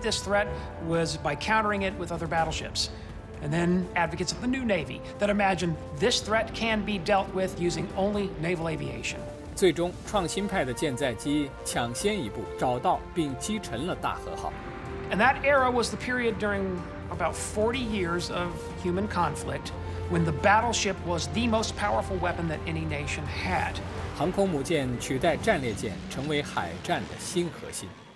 this threat was by countering it with other battleships. And then advocates of the new Navy that imagine this threat can be dealt with using only naval aviation. 最终，创新派的舰载机抢先一步找到并击沉了大和号。 And that era was the period during about 40 years of human conflict when the battleship was the most powerful weapon that any nation had. 航空母舰取代战列舰，成为海战的新核心。